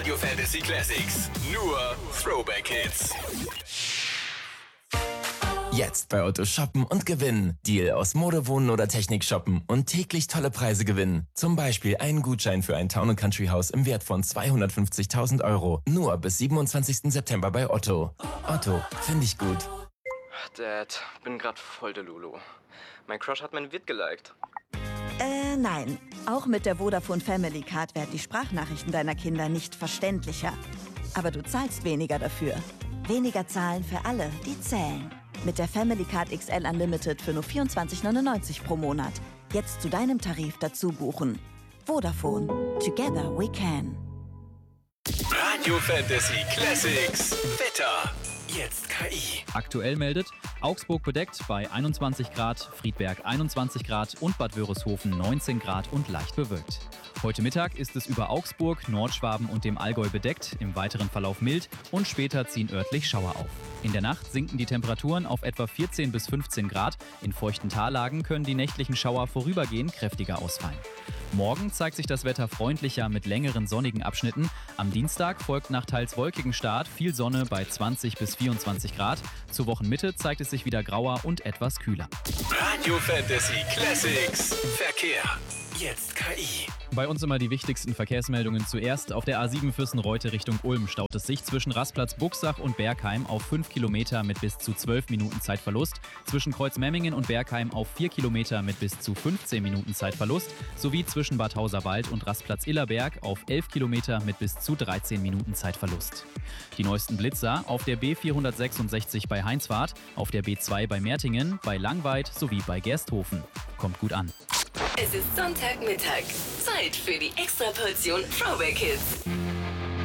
Radio Fantasy Classics. Nur Throwback Hits. Jetzt bei Otto shoppen und gewinnen. Deal aus Mode, Wohnen oder Technik shoppen und täglich tolle Preise gewinnen. Zum Beispiel einen Gutschein für ein Town & Country Haus im Wert von 250.000 €. Nur bis 27. September bei Otto. Otto, finde ich gut. Dad, bin grad voll der Lulu. Mein Crush hat mein Vid geliked. Nein. Auch mit der Vodafone Family Card werden die Sprachnachrichten deiner Kinder nicht verständlicher. Aber du zahlst weniger dafür. Weniger zahlen für alle, die zählen. Mit der Family Card XL Unlimited für nur 24,99 pro Monat. Jetzt zu deinem Tarif dazu buchen. Vodafone. Together we can. Radio Fantasy Classics. Wetter. Jetzt KI. Aktuell meldet Augsburg bedeckt bei 21 Grad, Friedberg 21 Grad und Bad Wörishofen 19 Grad und leicht bewölkt. Heute Mittag ist es über Augsburg, Nordschwaben und dem Allgäu bedeckt, im weiteren Verlauf mild und später ziehen örtlich Schauer auf. In der Nacht sinken die Temperaturen auf etwa 14 bis 15 Grad. In feuchten Tallagen können die nächtlichen Schauer vorübergehend kräftiger ausfallen. Morgen zeigt sich das Wetter freundlicher mit längeren sonnigen Abschnitten. Am Dienstag folgt nach teils wolkigen Start viel Sonne bei 20 bis 24 Grad. Zur Wochenmitte zeigt es sich wieder grauer und etwas kühler. Radio Fantasy Classics. Verkehr. Jetzt KI. Bei uns immer die wichtigsten Verkehrsmeldungen zuerst. Auf der A7 Fürstenreute Richtung Ulm staut es sich zwischen Rastplatz Buchsach und Bergheim auf 5 Kilometer mit bis zu 12 Minuten Zeitverlust, zwischen Kreuzmemmingen und Bergheim auf 4 Kilometer mit bis zu 15 Minuten Zeitverlust, sowie zwischen Bad Hauserwald und Rastplatz Illerberg auf 11 Kilometer mit bis zu 13 Minuten Zeitverlust. Die neuesten Blitzer auf der B466 bei Heinzwart, auf der B2 bei Mertingen, bei Langweid sowie bei Gersthofen. Kommt gut an. Es ist Sonntagmittag. Zeit für die Extraportion Throwback Hits.